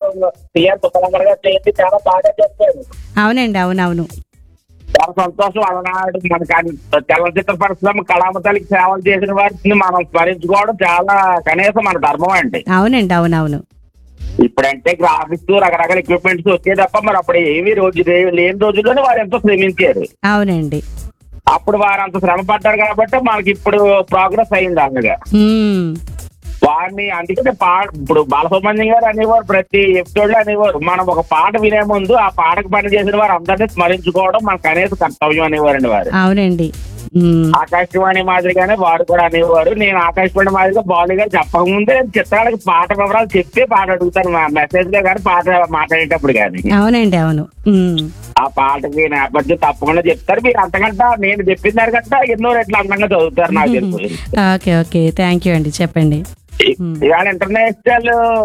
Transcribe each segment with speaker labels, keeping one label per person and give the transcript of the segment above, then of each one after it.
Speaker 1: CR సుబ్బరంగర్ గారు చేసి చాలా బాగా చేస్తారు.
Speaker 2: అవునండి, అవునవును.
Speaker 1: చాలా సంతోషం. అలనాడు మన చలనచిత్ర పరిశ్రమ కళామతలికి సేవలు చేసిన వారిని మనం స్మరించుకోవడం చాలా కనీసం మన ధర్మం అండి.
Speaker 2: అవునండి, అవునవును.
Speaker 1: ఇప్పుడంటే గ్రాఫిక్స్ రకరకాల ఎక్విప్మెంట్స్ వచ్చే తప్ప మరి అప్పుడు ఏమీ లేని రోజుల్లోనే వారు ఎంతో శ్రమించారు.
Speaker 2: అవునండి.
Speaker 1: అప్పుడు వారు అంత శ్రమ పడ్డారు కాబట్టి మనకి ఇప్పుడు ప్రోగ్రెస్ అయింది అందుగా. వారిని అందుకనే ఇప్పుడు బాలసుబ్రహ్మణ్యం గారు అనేవారు, ప్రతి ఎపిసోడ్ లో అనేవారు, మనం ఒక పాట వినే ముందు ఆ పాటకు పని చేసిన వారు అందరినీ స్మరించుకోవడం మన కనీస కర్తవ్యం అనేవారండి వారు.
Speaker 2: అవునండి.
Speaker 1: ఆకాశవాణి మాదిరిగానే వారు కూడా అనేవారు. నేను ఆకాశవాణి మాదిరిగా బాలు గారు చెప్పకముందే చిత్రాలకు పాట వివరాలు చెప్పే పాట అడుగుతాను, మెసేజ్ గా కానీ పాట మాట్లాడేటప్పుడు కానీ.
Speaker 2: అవునండి, అవును.
Speaker 1: ఆ పాటకి నేపథ్యం తప్పకుండా చెప్తారు. మీరు అంతకంటే నేను చెప్పిన దానికంటే ఎన్నో రెట్లు అందంగా చదువుతారు నాకు తెలుసు.
Speaker 2: ఓకే, ఓకే, థ్యాంక్ యూ అండి. చెప్పండి.
Speaker 1: ఇవాళ ఇంటర్నేషనల్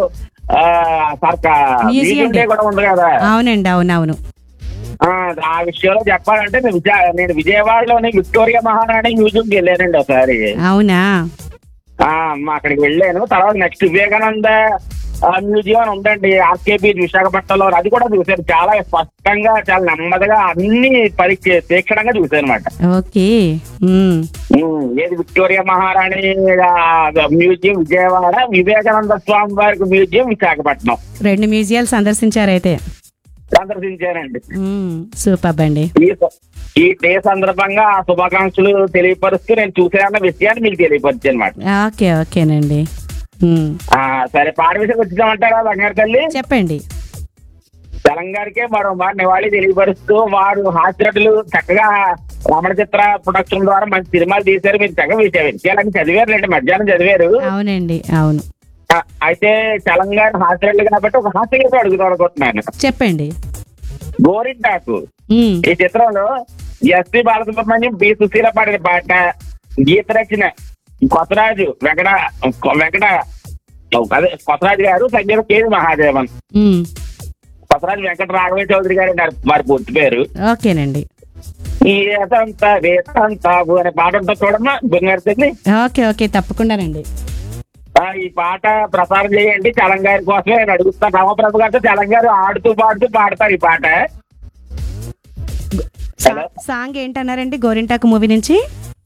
Speaker 1: మ్యూజియం డే కూడా ఉంది కదా.
Speaker 2: అవునండి, అవునవును.
Speaker 1: ఆ విషయంలో చెప్పాలంటే నేను విజయవాడలోని విక్టోరియా మహారాణి మ్యూజియంకి వెళ్ళానండి ఒకసారి.
Speaker 2: అవునా?
Speaker 1: అక్కడికి వెళ్ళాను. తర్వాత నెక్స్ట్ వివేకానంద మ్యూజియం అని ఉందండి ఆర్కేబీ విశాఖపట్నంలో, అది కూడా చూశాను. చాలా స్పష్టంగా చాలా నెమ్మదిగా అన్ని తీక్షణంగా చూశాను అనమాట.
Speaker 2: ఓకే.
Speaker 1: ఏది విక్టోరియా మహారాణి మ్యూజియం విజయవాడ, వివేకానంద స్వామి వారికి మ్యూజియం విశాఖపట్నం,
Speaker 2: 2 మ్యూజియాలు సందర్శించారైతే.
Speaker 1: సందర్శించానండి.
Speaker 2: సూపర్ అండి.
Speaker 1: ఈ డే సందర్భంగా ఆ శుభాకాంక్షలు తెలియపరుస్తూ నేను చూసానన్న విషయాన్ని మీకు తెలియపరిచాను అనమాట.
Speaker 2: ఓకే, ఓకేనండి.
Speaker 1: సరే, పాట విషయం వచ్చిందామంటారా బంగారు తల్లి?
Speaker 2: చెప్పండి.
Speaker 1: తెలంగాణకే మరో మరి నివాళి తెలియపరుస్తూ వారు హాస్యనటులు చక్కగా రమణ చిత్ర ప్రొడక్షన్ ద్వారా మంచి సినిమాలు తీశారు. మీరు చక్కగా విషయాలన్నీ చదివారు లేండి, మధ్యాహ్నం చదివారు.
Speaker 2: అవునండి, అవును.
Speaker 1: అయితే తెలంగాణ హాస్యనటులు కాబట్టి ఒక హాస్యం అడుగుతాను అనుకుంటున్నాను. చెప్పండి. గోరింటాకు ఈ చిత్రంలో ఎస్పి బాలసుబ్రహ్మణ్యం, బి సుశీల పాడిన పాట, గీత రచన కొత్తరాజు కొత్తరాజు గారు, సంగీత కేవి మహాదేవన్. కొత్తరాజు వెంకట రాఘవయ్య చౌదరి గారు వారి పూర్తి పేరు.
Speaker 2: ఓకేనండి.
Speaker 1: ఏతంతా వేతంతావు అనే పాట ఉంటుంది చూడమ్మా బంగారు.
Speaker 2: ఓకే, ఓకే, తప్పకుండానండి.
Speaker 1: ఈ పాట ప్రసారం చేయండి చలంగారి కోసమే నేను అడుగుతాను. రామప్రభు గారితో చలంగారు ఆడుతూ పాడుతూ పాడతారు ఈ పాట.
Speaker 2: సాంగ్ ఏంటన్నారండి గోరింటాకు మూవీ నుంచి?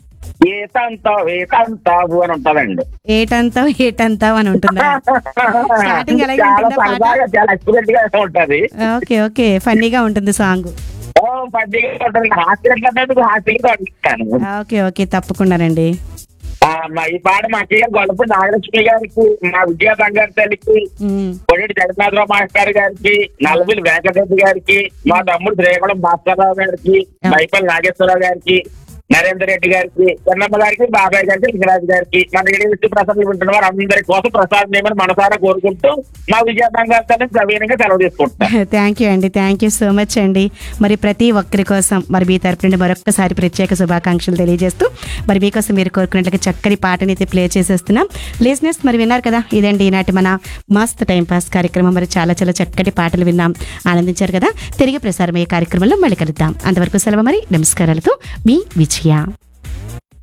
Speaker 1: ఏతంతావు అని ఉంటదండి.
Speaker 2: ఏటంతావు అని ఉంటుందా? స్టార్టింగ్ ఎలా
Speaker 1: చాలా ఎక్స్పీరియన్స్ గా ఉంటది.
Speaker 2: ఓకే, ఓకే, ఫన్నీగా ఉంటుంది సాంగ్.
Speaker 1: ఫన్నీగా ఉంటుంది, హాస్యంగా అడుగుతాను.
Speaker 2: ఓకే, ఓకే, తప్పకుండానండి.
Speaker 1: ఈ పాట మా అక్కయ్య గొల్లపూడి నాగలక్ష్మి గారికి, మా విజయ బంగారు తల్లికి, కొడేటి జగన్నాథరావు మాస్టర్ గారికి, నల్లబిల్లి వెంకటరెడ్డి గారికి, మా తమ్ముడు శ్రీకాకుళం భాస్కరరావు గారికి, మైపల్లి నాగేశ్వరరావు గారికి, నరేందర్ రెడ్డి గారికి, చెన్నమ్మ గారికి, బాబాయ్ గారికి, లింగరాజు గారికి, మన రేడియో విష్ణు ప్రసాద్ ఉంటున్న వారు అందరి కోసం ప్రసాద్ నేమని మనసారా కోరుకుంటూ మా విజయ బంగారు తల్లి ప్రవీణంగా సెలవు తీసుకుంటాం.
Speaker 2: థ్యాంక్ యూ అండి. థ్యాంక్ యూ సో మచ్ అండి. మరి ప్రతి ఒక్కరి కోసం మరి మీ తరపు నుండి మరొక్కసారి ప్రత్యేక శుభాకాంక్షలు తెలియజేస్తూ మరి మీకోసం మీరు కోరుకున్నట్లుగా చక్కని పాటని అయితే ప్లే చేసేస్తున్నాం. లిజనర్స్ మరి విన్నారు కదా, ఇదండి ఈనాటి మన మస్త్ టైం పాస్ కార్యక్రమం. మరి చాలా చాలా చక్కటి పాటలు విన్నాం, ఆనందించారు కదా. తిరిగి ప్రసారమయ్యే కార్యక్రమంలో మళ్ళీ కలుద్దాం. అంతవరకు సెలవు. మరి నమస్కారాలతో మీ విజయ.